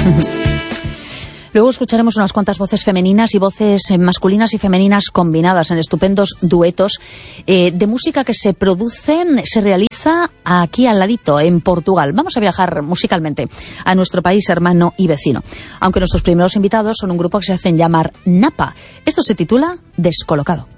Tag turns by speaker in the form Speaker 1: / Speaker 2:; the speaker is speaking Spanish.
Speaker 1: Luego escucharemos unas cuantas voces femeninas y voces masculinas y femeninas combinadas en estupendos duetos de música que se realiza aquí al ladito, en Portugal. Vamos a viajar musicalmente a nuestro país hermano y vecino. Aunque nuestros primeros invitados son un grupo que se hacen llamar Napa. Esto se titula Descolocado.